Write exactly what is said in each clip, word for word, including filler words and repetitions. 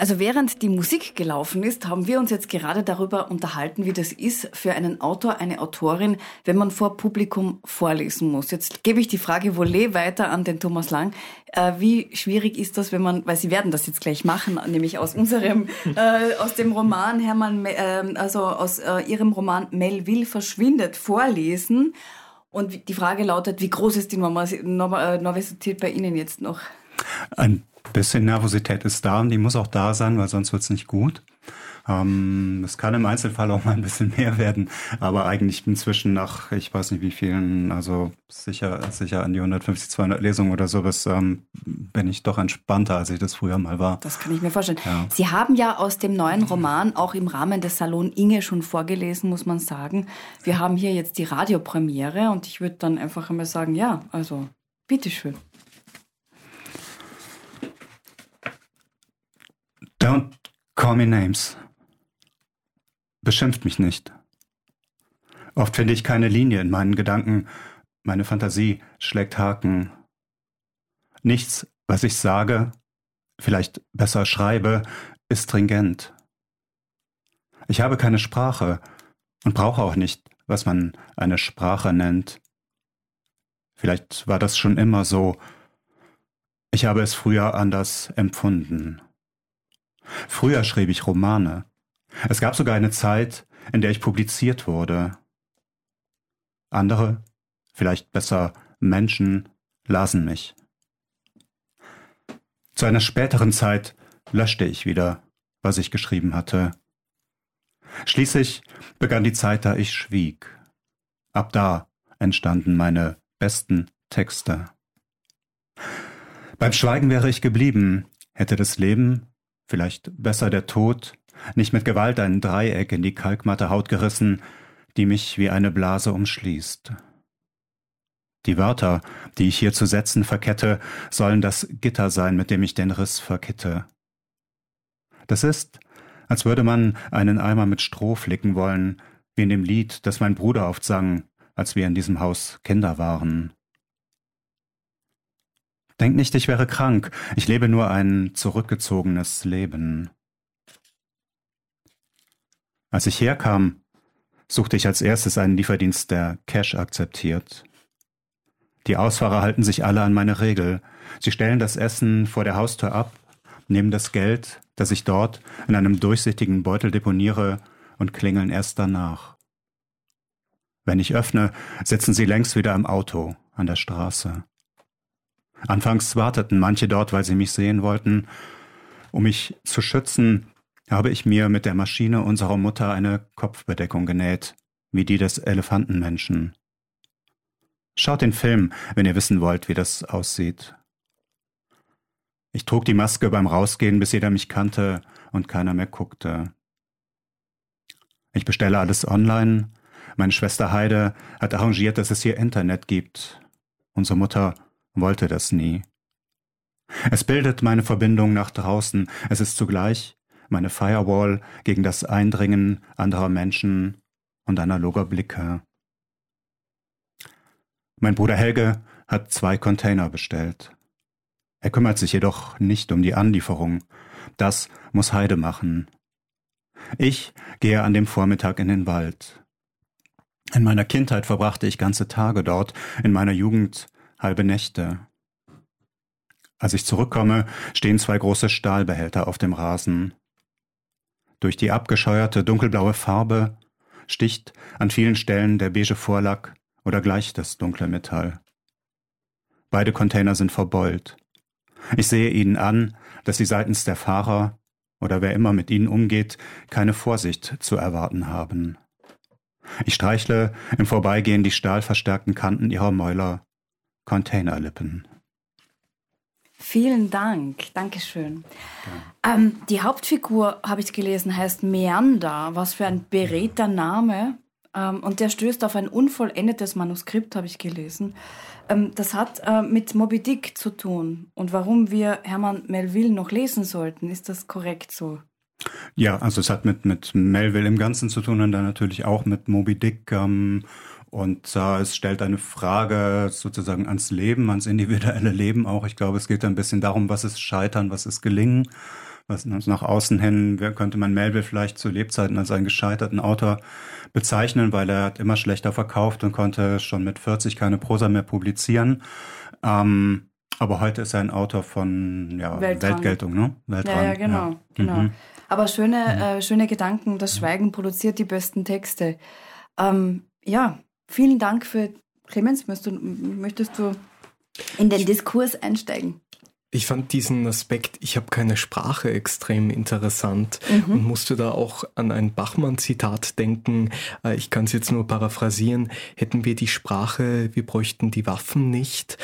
Also während die Musik gelaufen ist, haben wir uns jetzt gerade darüber unterhalten, wie das ist für einen Autor, eine Autorin, wenn man vor Publikum vorlesen muss. Jetzt gebe ich die Frage Volley weiter an den Thomas Lang. Äh, wie schwierig ist das, wenn man, weil Sie werden das jetzt gleich machen, nämlich aus unserem, äh, aus dem Roman Hermann, äh, also aus äh, Ihrem Roman Melville verschwindet, vorlesen. Und die Frage lautet, wie groß ist die Nervosität bei Ihnen jetzt noch? Ein bisschen Nervosität ist da und die muss auch da sein, weil sonst wird es nicht gut. Ähm, es kann im Einzelfall auch mal ein bisschen mehr werden, aber eigentlich inzwischen nach, ich weiß nicht wie vielen, also sicher sicher an die hundertfünfzig, zweihundert Lesungen oder sowas, ähm, bin ich doch entspannter, als ich das früher mal war. Das kann ich mir vorstellen. Ja. Sie haben ja aus dem neuen Roman auch im Rahmen des Salon Inge schon vorgelesen, muss man sagen. Wir haben hier jetzt die Radiopremiere und ich würde dann einfach einmal sagen, ja, also bitteschön. Don't call me names. Beschimpft mich nicht. Oft finde ich keine Linie in meinen Gedanken. Meine Fantasie schlägt Haken. Nichts, was ich sage, vielleicht besser schreibe, ist stringent. Ich habe keine Sprache und brauche auch nicht, was man eine Sprache nennt. Vielleicht war das schon immer so. Ich habe es früher anders empfunden. Früher schrieb ich Romane. Es gab sogar eine Zeit, in der ich publiziert wurde. Andere, vielleicht besser Menschen, lasen mich. Zu einer späteren Zeit löschte ich wieder, was ich geschrieben hatte. Schließlich begann die Zeit, da ich schwieg. Ab da entstanden meine besten Texte. Beim Schweigen wäre ich geblieben, hätte das Leben, vielleicht besser der Tod, nicht mit Gewalt ein Dreieck in die kalkmatte Haut gerissen, die mich wie eine Blase umschließt. Die Wörter, die ich hier zu Sätzen verkette, sollen das Gitter sein, mit dem ich den Riss verkitte. Das ist, als würde man einen Eimer mit Stroh flicken wollen, wie in dem Lied, das mein Bruder oft sang, als wir in diesem Haus Kinder waren. Denk nicht, ich wäre krank, ich lebe nur ein zurückgezogenes Leben. Als ich herkam, suchte ich als erstes einen Lieferdienst, der Cash akzeptiert. Die Ausfahrer halten sich alle an meine Regel. Sie stellen das Essen vor der Haustür ab, nehmen das Geld, das ich dort in einem durchsichtigen Beutel deponiere, und klingeln erst danach. Wenn ich öffne, sitzen sie längst wieder im Auto an der Straße. Anfangs warteten manche dort, weil sie mich sehen wollten. Um mich zu schützen, habe ich mir mit der Maschine unserer Mutter eine Kopfbedeckung genäht, wie die des Elefantenmenschen. Schaut den Film, wenn ihr wissen wollt, wie das aussieht. Ich trug die Maske beim Rausgehen, bis jeder mich kannte und keiner mehr guckte. Ich bestelle alles online. Meine Schwester Heide hat arrangiert, dass es hier Internet gibt. Unsere Mutter wollte das nie. Es bildet meine Verbindung nach draußen. Es ist zugleich meine Firewall gegen das Eindringen anderer Menschen und analoger Blicke. Mein Bruder Helge hat zwei Container bestellt. Er kümmert sich jedoch nicht um die Anlieferung. Das muss Heide machen. Ich gehe an dem Vormittag in den Wald. In meiner Kindheit verbrachte ich ganze Tage dort, in meiner Jugend halbe Nächte. Als ich zurückkomme, stehen zwei große Stahlbehälter auf dem Rasen. Durch die abgescheuerte dunkelblaue Farbe sticht an vielen Stellen der beige Vorlack oder gleich das dunkle Metall. Beide Container sind verbeult. Ich sehe ihnen an, dass sie seitens der Fahrer oder wer immer mit ihnen umgeht, keine Vorsicht zu erwarten haben. Ich streichle im Vorbeigehen die stahlverstärkten Kanten ihrer Mäuler, Containerlippen. Vielen Dank, Dankeschön. Ja. Ähm, die Hauptfigur, habe ich gelesen, heißt Meander, was für ein beredter Name. Ähm, und der stößt auf ein unvollendetes Manuskript, habe ich gelesen. Ähm, das hat äh, mit Moby Dick zu tun. Und warum wir Herman Melville noch lesen sollten, ist das korrekt so? Ja, also es hat mit, mit Melville im Ganzen zu tun und dann natürlich auch mit Moby Dick. Ähm, und äh, es stellt eine Frage sozusagen ans Leben, ans individuelle Leben auch. Ich glaube, es geht ein bisschen darum, was ist Scheitern, was ist Gelingen. Was nach außen hin könnte man Melville vielleicht zu Lebzeiten als einen gescheiterten Autor bezeichnen, weil er hat immer schlechter verkauft und konnte schon mit vierzig keine Prosa mehr publizieren. Ähm, aber heute ist er ein Autor von ja, Weltgeltung, ne? Weltrang. Ja, ja, genau, ja. genau. Mhm. Aber schöne, mhm. äh, schöne Gedanken. Das Schweigen produziert die besten Texte. Ähm, ja, vielen Dank für Clemens. Möchtest du, möchtest du in den Diskurs einsteigen? Ich fand diesen Aspekt, ich habe keine Sprache, extrem interessant mhm. und musste da auch an ein Bachmann-Zitat denken. Ich kann es jetzt nur paraphrasieren. Hätten wir die Sprache, wir bräuchten die Waffen nicht.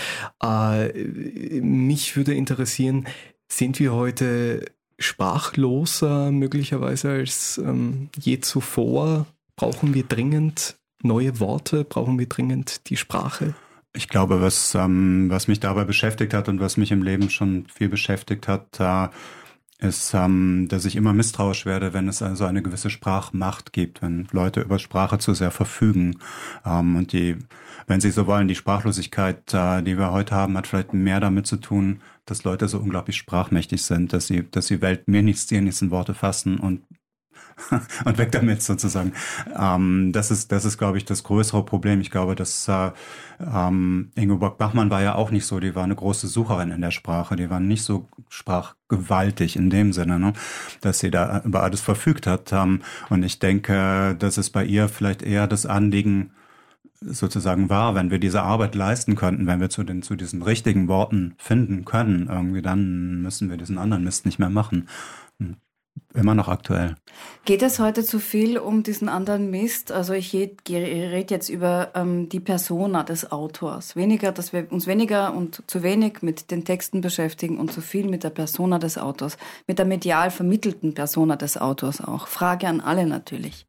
Mich würde interessieren, sind wir heute sprachloser möglicherweise als ähm, je zuvor? Brauchen wir dringend neue Worte? Brauchen wir dringend die Sprache? Ich glaube, was, ähm, was mich dabei beschäftigt hat und was mich im Leben schon viel beschäftigt hat, äh, ist, ähm, dass ich immer misstrauisch werde, wenn es also eine gewisse Sprachmacht gibt, wenn Leute über Sprache zu sehr verfügen. Ähm, und die, wenn Sie so wollen, die Sprachlosigkeit, äh, die wir heute haben, hat vielleicht mehr damit zu tun, dass Leute so unglaublich sprachmächtig sind, dass sie, dass sie Welt mir nichts, dir nichts in Worte fassen und und weg damit sozusagen. Ähm, das ist, das ist, glaube ich, das größere Problem. Ich glaube, dass äh, ähm, Ingeborg Bachmann war ja auch nicht so, die war eine große Sucherin in der Sprache, die war nicht so sprachgewaltig in dem Sinne, ne, dass sie da über alles verfügt hat. Ähm, und ich denke, dass es bei ihr vielleicht eher das Anliegen sozusagen war, wenn wir diese Arbeit leisten könnten, wenn wir zu den zu diesen richtigen Worten finden können, irgendwie, dann müssen wir diesen anderen Mist nicht mehr machen. Immer noch aktuell. Geht es heute zu viel um diesen anderen Mist? Also ich rede jetzt über ähm, die Persona des Autors. Weniger, dass wir uns weniger und zu wenig mit den Texten beschäftigen und zu viel mit der Persona des Autors, mit der medial vermittelten Persona des Autors auch. Frage an alle natürlich.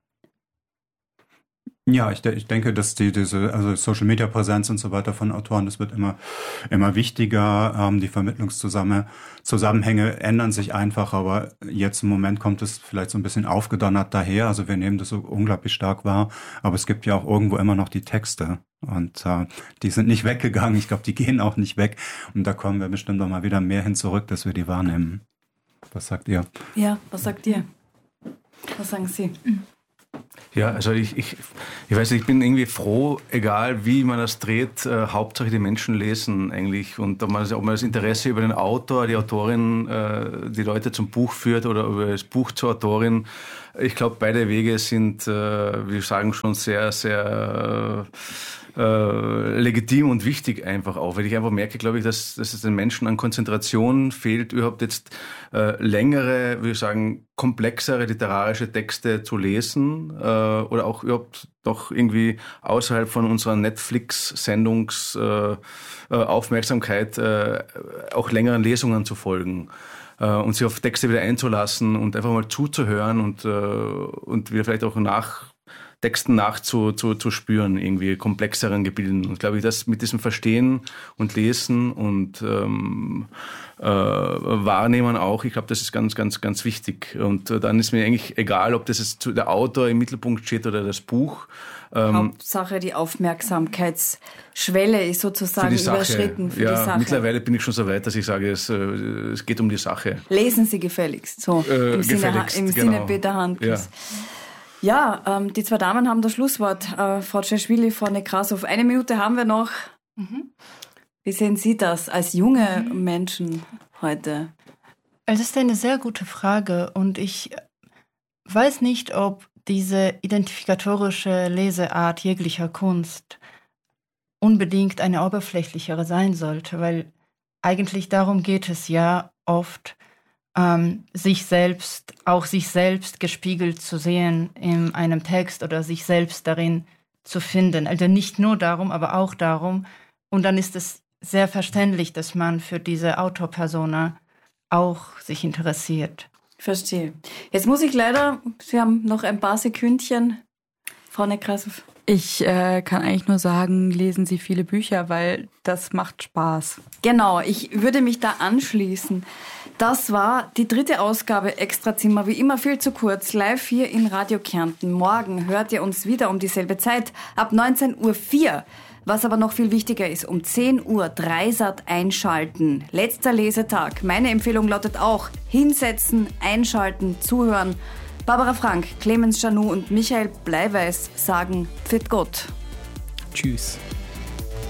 Ja, ich, ich denke, dass die diese also Social-Media-Präsenz und so weiter von Autoren, das wird immer immer wichtiger. Ähm, die Vermittlungszusammenhänge ändern sich einfach, aber jetzt im Moment kommt es vielleicht so ein bisschen aufgedonnert daher. Also wir nehmen das so unglaublich stark wahr, aber es gibt ja auch irgendwo immer noch die Texte und äh, die sind nicht weggegangen. Ich glaube, die gehen auch nicht weg und da kommen wir bestimmt noch mal wieder mehr hin zurück, dass wir die wahrnehmen. Was sagt ihr? Ja, was sagt ihr? Was sagen Sie? Ja, also ich, ich, ich weiß nicht, ich bin irgendwie froh, egal wie man das dreht, äh, Hauptsache die Menschen lesen eigentlich und ob man, das, ob man das Interesse über den Autor, die Autorin, äh, die Leute zum Buch führt oder über das Buch zur Autorin. Ich glaube, beide Wege sind, äh, wie sagen, schon sehr, sehr äh, legitim und wichtig einfach auch, weil ich einfach merke, glaube ich, dass, dass es den Menschen an Konzentration fehlt, überhaupt jetzt äh, längere, würde ich sagen, komplexere literarische Texte zu lesen äh, oder auch überhaupt noch irgendwie außerhalb von unserer Netflix-Sendungs äh, äh, Aufmerksamkeit äh, auch längeren Lesungen zu folgen. Und sich auf Texte wieder einzulassen und einfach mal zuzuhören und, äh, und wieder vielleicht auch nach Texten nachzuspüren, zu, zu irgendwie komplexeren Gebilden. Und glaube ich, das mit diesem Verstehen und Lesen und ähm, äh, Wahrnehmen auch, ich glaube, das ist ganz, ganz, ganz wichtig. Und äh, dann ist mir eigentlich egal, ob das jetzt der Autor im Mittelpunkt steht oder das Buch. Ähm, Hauptsache die Aufmerksamkeitsschwelle ist sozusagen für überschritten für ja, die Sache. Mittlerweile bin ich schon so weit, dass ich sage, es, äh, es geht um die Sache. Lesen Sie gefälligst, so äh, im, gefälligst, Sinne, im genau. Sinne Peter Handkes. Ja, ja ähm, die zwei Damen haben das Schlusswort. Äh, Frau Tscheschwili, Frau Nekrasov, eine Minute haben wir noch. Mhm. Wie sehen Sie das als junge mhm. Menschen heute? Also das ist eine sehr gute Frage und ich weiß nicht, ob diese identifikatorische Leseart jeglicher Kunst unbedingt eine oberflächlichere sein sollte, weil eigentlich darum geht es ja oft, ähm, sich selbst, auch sich selbst gespiegelt zu sehen in einem Text oder sich selbst darin zu finden. Also nicht nur darum, aber auch darum. Und dann ist es sehr verständlich, dass man für diese Autorpersona auch sich interessiert. Verstehe. Jetzt muss ich leider, Sie haben noch ein paar Sekündchen. Frau Nekrasov? Ich äh, kann eigentlich nur sagen, lesen Sie viele Bücher, weil das macht Spaß. Genau, ich würde mich da anschließen. Das war die dritte Ausgabe Extrazimmer, wie immer viel zu kurz, live hier in Radio Kärnten. Morgen hört ihr uns wieder um dieselbe Zeit, ab neunzehn Uhr vier. Was aber noch viel wichtiger ist, um zehn Uhr Dreisat einschalten. Letzter Lesetag. Meine Empfehlung lautet auch, hinsetzen, einschalten, zuhören. Barbara Frank, Clemens Janou und Michael Bleiweiß sagen Pfiat Gott. Tschüss.